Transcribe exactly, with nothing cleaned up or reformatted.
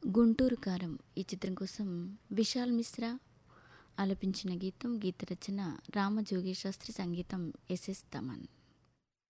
గుంటూరు కారం ఈ చిత్రం కోసం విశాల్ మిశ్రా ఆలపించిన గీతం, గీత రచన రామజోగేశాస్త్రి, సంగీతం ఎస్ఎస్ తమన్.